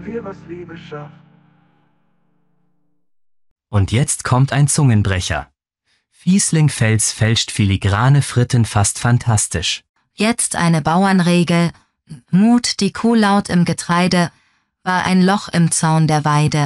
zeigen wir, was Liebe schafft. Und jetzt kommt ein Zungenbrecher. Fiesling-Fels fälscht filigrane Fritten fast fantastisch. Jetzt eine Bauernregel: Mut die Kuh laut im Getreide, war ein Loch im Zaun der Weide.